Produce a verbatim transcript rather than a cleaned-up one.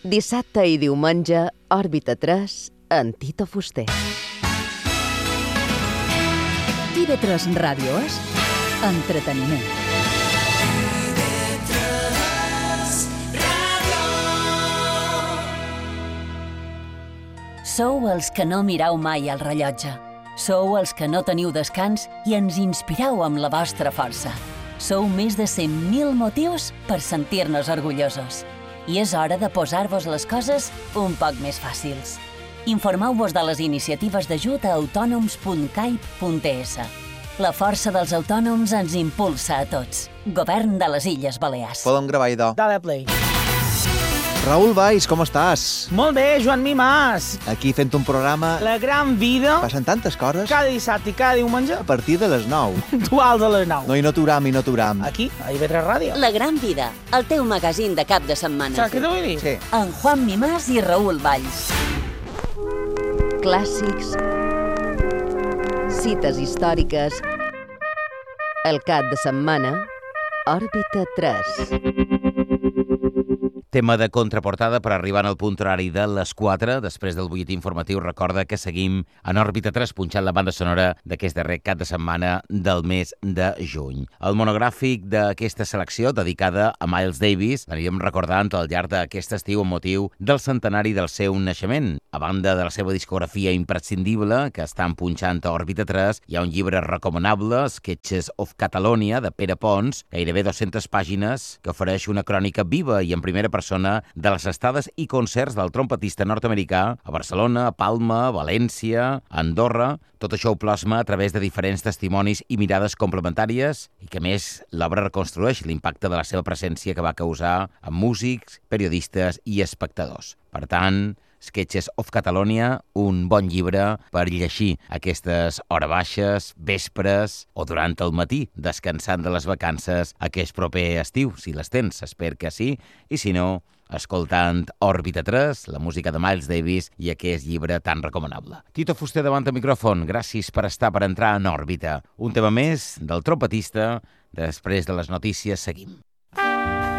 Dissabte i diumenge, Òrbita tres, amb Tito Fuster. T V tres Ràdio és entreteniment. Sou els que no mireu mai el rellotge. Sou els que no teniu descans i ens inspireu amb la vostra força. Sou més de cent mil motius per sentir-nos orgullosos. I és hora de posar-vos les coses un poc més fàcils. Informeu-vos de les iniciatives d'ajut a autònoms punt caip punt es. La força dels autònoms ens impulsa a tots. Govern de les Illes Balears. Podem gravar, idò. Dale play. Raül Valls, com estàs? Molt bé, Joan Mimàs. Aquí fent un programa... La gran vida. Passen tantes coses. Cada dissabte i cada diumenge. A partir de les nou. Duals a les nou. No, i no t'uram, i no t'uram. Aquí, a I V tres Ràdio. La gran vida, el teu magazín de cap de setmana. Saps què t'ho vull dir? Sí. En Juan Mimàs i Raül Valls. Clàssics, cites històriques, el cap de setmana, Òrbita tres. Tema de contraportada per arribar al punt horari de les quatre. Després del butlletí informatiu, recorda que seguim en Òrbita tres punxant la banda sonora d'aquest darrer cap de setmana del mes de juny. El monogràfic d'aquesta selecció, dedicada a Miles Davis, l'anirem recordant al llarg d'aquest estiu amb motiu del centenari del seu naixement. A banda de la seva discografia imprescindible, que estan punxant a Òrbita tres, hi ha un llibre recomanable, Sketches of Catalonia, de Pere Pons, gairebé dues-centes pàgines, que ofereix una crònica viva i en primera persona de les estades i concerts del trompetista nord-americà a Barcelona, a Palma, a València, a Andorra. Tot això ho plasma a través de diferents testimonis i mirades complementàries i que, a més, l'obra reconstrueix l'impacte de la seva presència que va causar amb músics, periodistes i espectadors. Per tant, Sketches of Catalonia, un bon llibre per llegir aquestes hores baixes, vespres o durant el matí, descansant de les vacances aquest proper estiu, si les tens, espero que sí, i si no, escoltant Òrbita tres, la música de Miles Davis i aquest llibre tan recomanable. Tito Fuster davant el micròfon, gràcies per estar per entrar en òrbita. Un tema més del trompetista, després de les notícies seguim.